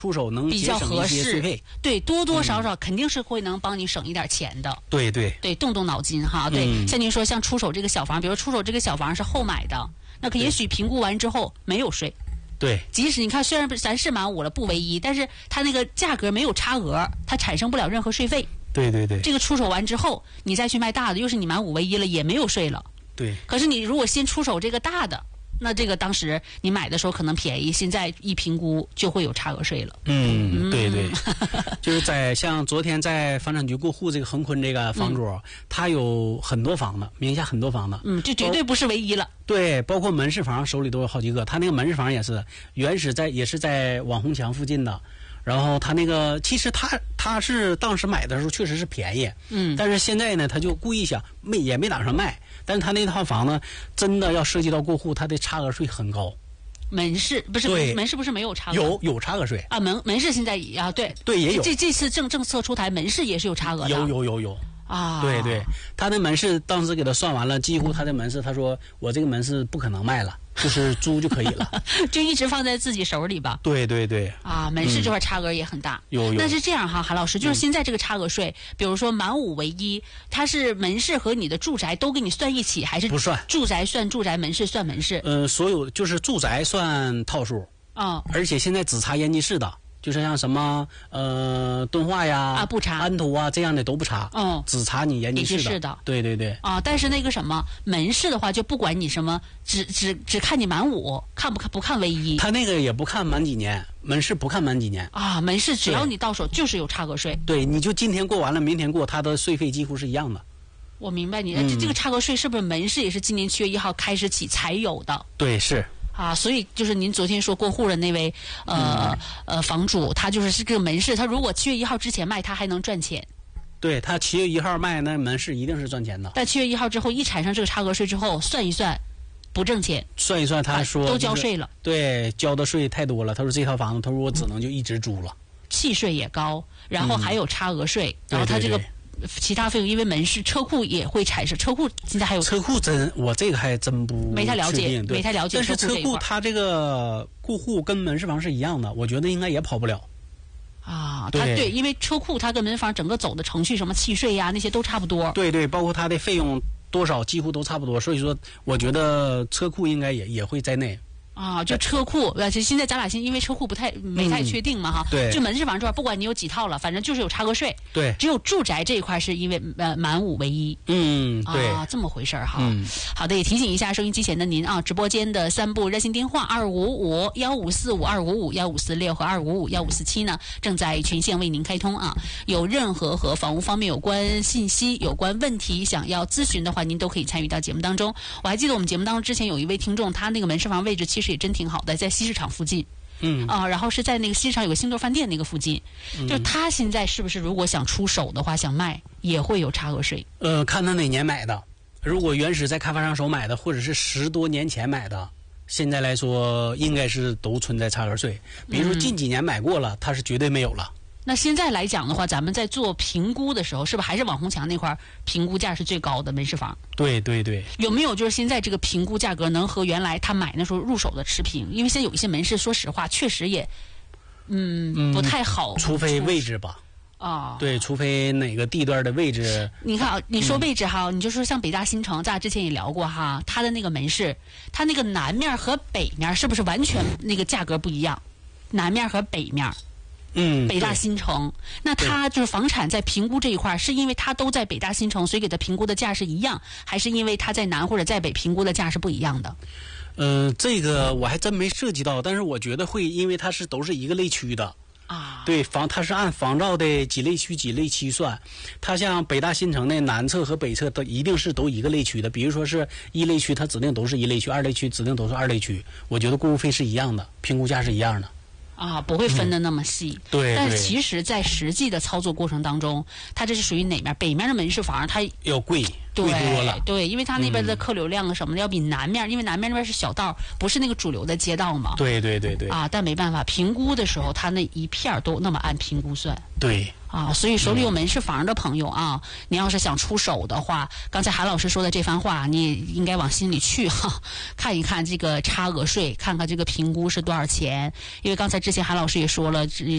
出手能节省一些税费， 对，多多少少肯定是会能帮你省一点钱的。 对对对，动动脑筋哈。对，像您说，像出手这个小房，比如出手这个小房是后买的，那可也许评估完之后没有税。 对， 即使你看，虽然咱是满5了不唯一，但是它那个价格没有差额，它产生不了任何税费。 对对对， 这个出手完之后，你再去卖大的，又是你满5唯一了，也没有税了。 对。 可是你如果先出手这个大的，那这个当时你买的时候可能便宜，现在一评估就会有差额税了。 对对，就是像昨天在房产局过户这个恒坤这个房主，他有很多房子，名下很多房子。 这绝对不是唯一了。 对，包括门市房手里都有好几个，他那个门市房也是原始也是在网红墙附近的。然后他那个其实他是当时买的时候确实是便宜，但是现在呢他就故意想也没打算卖，但是他那套房呢真的要涉及到过户，他的差额税很高。 门市不是门市不是没有差额？有差额税啊，门市现在对也有。 这次政策出台，门市也是有差额的。 有啊， 对对，他的门市当时给他算完了，几乎他的门市他说我这个门市不可能卖了，就是租就可以了， 就一直放在自己手里吧。 对对对。 啊，门市这块差额也很大。 有。 但是这样哈，韩老师，就是现在这个差额税，比如说满5唯一，它是门市和你的住宅都给你算一起，还是不算？住宅算住宅，门市算门市。 所有就是住宅算套数啊， 而且现在只查烟机室的。就是像什么敦化呀不查， 安图啊这样的都不查，只查你烟机室的。对对对。 啊，但是那个什么门市的话，就不管你什么，只看你满5，不看唯一。 他那个也不看满几年，门市不看满几年啊，门市只要你到手就是有差额税。 对，你就今天过完了，明天过，他的税费几乎是一样的。 我明白你，这个差额税是不是门市也是今年7月1号开始起才有的？ 对，是。 啊，所以就是您昨天说过户的那位房主，他就是这个门市，他如果7月1号之前卖，他还能赚钱。 对，他7月1号卖，那门市一定是赚钱的。 但7月1号之后一产生这个差额税之后，算一算不挣钱。 算一算，他说、 都交税了。 对，交的税太多了。他说这套房子，他说我只能就一直租了。 契税也高，然后还有差额税，然后他这个。其他费用，因为门市车库也会产生，车库现在还有车库我这个还真没太了解，没太了解。 但是车库它这个过户跟门市房是一样的，我觉得应该也跑不了。 啊，对，因为车库它跟门市房整个走的程序，什么契税呀那些都差不多。 对对，包括它的费用多少几乎都差不多，所以说我觉得车库应该也会在内。 啊，就车库，现在咱俩因为车库没太确定嘛哈。 对。 就门市房这块，不管你有几套了，反正就是有差额税。 对。 只有住宅这一块是因为满5唯一。 对。 啊，这么回事哈。好的，也提醒一下收音机前的您啊，直播间的3部热线电话255-1545-2555-1546和255-1547呢，正在全线为您开通啊。有任何和房屋方面有关信息、有关问题想要咨询的话，您都可以参与到节目当中。我还记得我们节目当中之前有一位听众，他那个门市房位置其实也真挺好的，在西市场附近。然后是在那个西市场有个星洲饭店那个附近。就他现在是不是如果想出手的话，想卖也会有差额税？ 看他哪年买的。如果原始在开发商手买的，或者是10多年前买的，现在来说应该是都存在差额税。比如说近几年买过了，它是绝对没有了。 那现在来讲的话，咱们在做评估的时候，是不是还是网红墙那块评估价是最高的门市房？ 对对对。 有没有就是现在这个评估价格能和原来他买那时候入手的持平？因为现在有一些门市，说实话确实也不太好， 除非位置吧。 啊， 对，除非哪个地段的位置。 你看啊，你说位置哈，你就说像北大新城，咱俩之前也聊过哈，它的那个门市，它那个南面和北面是不是完全那个价格不一样？南面和北面。北大新城，那它就是房产在评估这一块，是因为它都在北大新城，所以给它评估的价是一样，还是因为它在南或者在北评估的价是不一样的？ 这个我还真没涉及到，但是我觉得会，因为它都是一个类区的。对，它是按房照的几类区几类区算，它像北大新城的南侧和北侧都一定是都一个类区的，比如说是1类区，它指定都是1类区，2类区指定都是2类区，我觉得过户费是一样的，评估价是一样的。 不会分得那么细。 对。 但是其实在实际的操作过程当中，它这是属于哪面？北面的门市房它要贵。 贵多了。 对，因为它那边的客流量什么的要比南面，因为南面那边是小道，不是那个主流的街道嘛。 对。 但没办法，评估的时候，他那一片都那么按评估算。 对。 所以手里有门市房的朋友啊，你要是想出手的话，刚才韩老师说的这番话，你应该往心里去看一看这个差额税，看看这个评估是多少钱。因为刚才之前韩老师也说了，